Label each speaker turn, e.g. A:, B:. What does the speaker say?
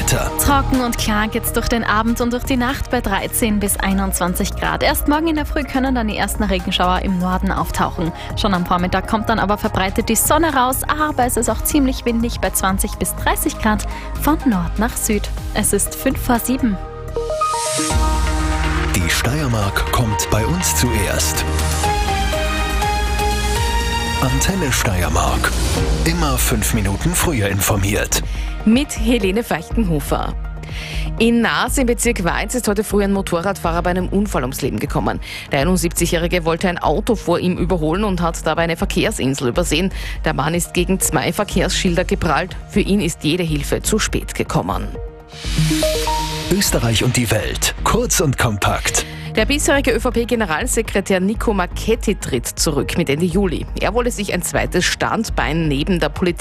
A: Wetter.
B: Trocken und klar geht's durch den Abend und durch die Nacht bei 13 bis 21 Grad. Erst morgen in der Früh können dann die ersten Regenschauer im Norden auftauchen. Schon am Vormittag kommt dann aber verbreitet die Sonne raus, aber es ist auch ziemlich windig bei 20 bis 30 Grad von Nord nach Süd. Es ist 6:55.
A: Die Steiermark kommt bei uns zuerst. Antenne Steiermark. Immer 5 Minuten früher informiert.
C: Mit Helene Feichtenhofer. In Naas im Bezirk Weiz ist heute früh ein Motorradfahrer bei einem Unfall ums Leben gekommen. Der 71-Jährige wollte ein Auto vor ihm überholen und hat dabei eine Verkehrsinsel übersehen. Der Mann ist gegen 2 Verkehrsschilder geprallt. Für ihn ist jede Hilfe zu spät gekommen.
A: Österreich und die Welt. Kurz und kompakt.
C: Der bisherige ÖVP-Generalsekretär Nico Marchetti tritt zurück mit Ende Juli. Er wolle sich ein zweites Standbein neben der Politik